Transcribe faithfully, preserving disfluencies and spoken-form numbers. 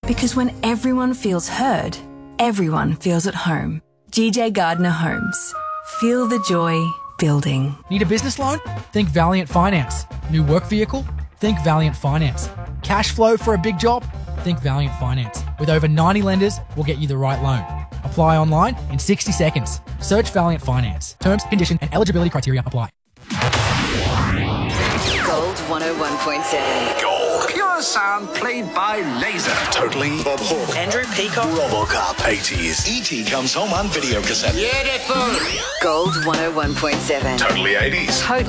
Because when everyone feels heard, everyone feels at home. G J Gardner Homes. Feel the joy building. Need a business loan? Think Valiant Finance. New work vehicle? Think Valiant Finance. Cash flow for a big job? Think Valiant Finance. With over ninety lenders, we'll get you the right loan. Apply online in sixty seconds. Search Valiant Finance. Terms, conditions, and eligibility criteria apply. Gold one oh one point seven. Gold. Pure sound played by Laser. Totally. Bob Hawke. Andrew Peacock. Robocop. eighties. E T comes home on video cassette. Beautiful. Gold one oh one point seven. Totally eighties. Totally.